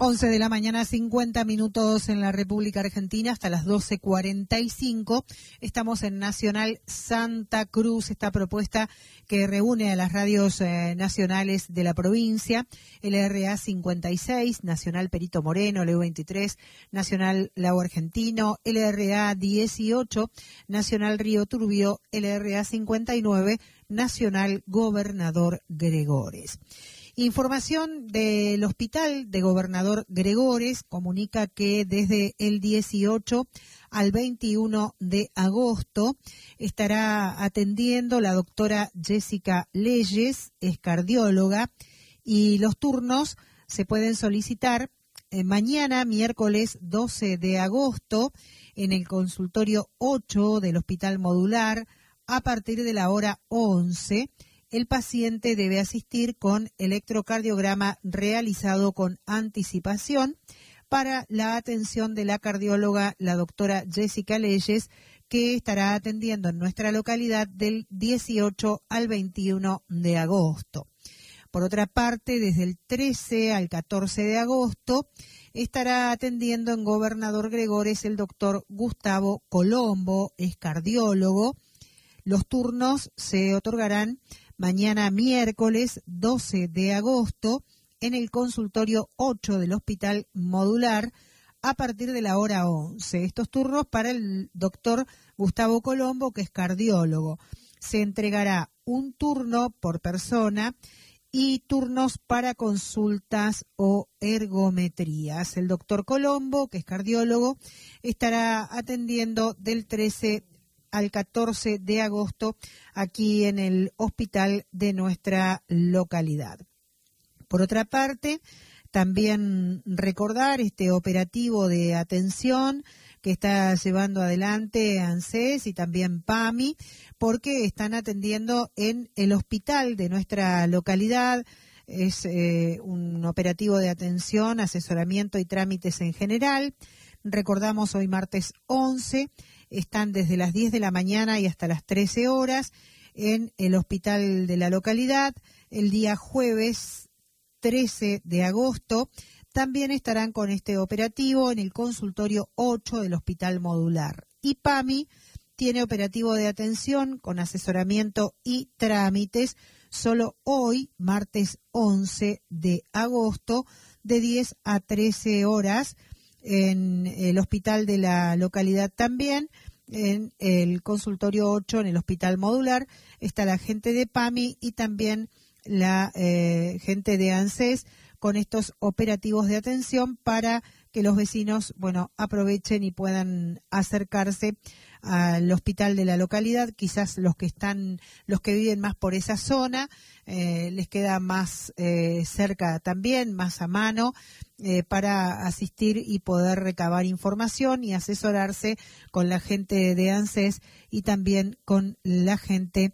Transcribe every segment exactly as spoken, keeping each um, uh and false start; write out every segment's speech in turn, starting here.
once de la mañana, cincuenta minutos en la República Argentina, hasta las doce cuarenta y cinco. Estamos en Nacional Santa Cruz, esta propuesta que reúne a las radios eh, nacionales de la provincia, L R A cincuenta y seis, Nacional Perito Moreno, L U veintitrés, Nacional Lago Argentino, L R A dieciocho, Nacional Río Turbio, L R A cincuenta y nueve, Nacional Gobernador Gregores. Información del Hospital de Gobernador Gregores comunica que desde el dieciocho al veintiuno de agosto estará atendiendo la doctora Jessica Leyes, es cardióloga, y los turnos se pueden solicitar eh, mañana, miércoles doce de agosto, en el consultorio ocho del Hospital Modular, a partir de la hora once. El paciente debe asistir con electrocardiograma realizado con anticipación para la atención de la cardióloga, la doctora Jessica Leyes, que estará atendiendo en nuestra localidad del dieciocho al veintiuno de agosto. Por otra parte, desde el trece al catorce de agosto estará atendiendo en Gobernador Gregores el doctor Gustavo Colombo, es cardiólogo. Los turnos se otorgarán mañana miércoles doce de agosto en el consultorio ocho del Hospital Modular a partir de la hora once. Estos turnos para el doctor Gustavo Colombo, que es cardiólogo. Se entregará un turno por persona y turnos para consultas o ergometrías. El doctor Colombo, que es cardiólogo, estará atendiendo del trece al catorce de agosto aquí en el hospital de nuestra localidad. Por otra parte, también recordar este operativo de atención que está llevando adelante ANSES y también PAMI, porque están atendiendo en el hospital de nuestra localidad. Es eh, un operativo de atención, asesoramiento y trámites en general. Recordamos hoy martes once, están desde las diez de la mañana y hasta las trece horas en el hospital de la localidad. El día jueves trece de agosto también estarán con este operativo en el consultorio ocho del Hospital Modular. Y PAMI tiene operativo de atención con asesoramiento y trámites solo hoy, martes once de agosto, de diez a trece horas, en el hospital de la localidad también, en el consultorio ocho, en el Hospital Modular, está la gente de PAMI y también la eh, gente de ANSES con estos operativos de atención para que los vecinos, bueno, aprovechen y puedan acercarse al hospital de la localidad. Quizás los que están, los que viven más por esa zona, eh, les queda más eh, cerca también, más a mano, eh, para asistir y poder recabar información y asesorarse con la gente de ANSES y también con la gente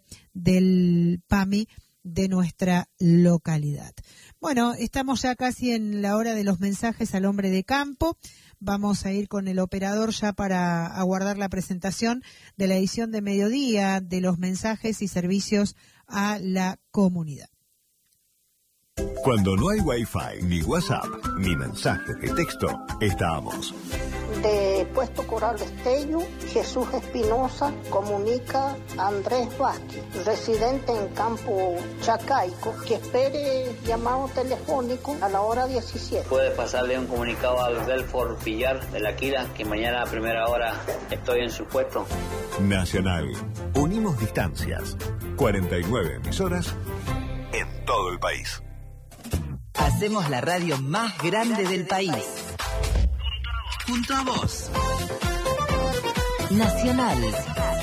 del PAMI de nuestra localidad. Bueno, estamos ya casi en la hora de los mensajes al hombre de campo. Vamos a ir con el operador ya para aguardar la presentación de la edición de mediodía de los mensajes y servicios a la comunidad. Cuando no hay Wi-Fi, ni WhatsApp, ni mensajes de texto, estamos. De Puesto Coral Destello, Jesús Espinosa comunica a Andrés Vázquez, residente en Campo Chacaico, que espere llamado telefónico a la hora diecisiete. Puede pasarle un comunicado al Belfort Villar de la Quila, que mañana a primera hora estoy en su puesto. Nacional. Unimos distancias. cuarenta y nueve emisoras en todo el país. Hacemos la radio más grande del país. Junto a vos. Nacional.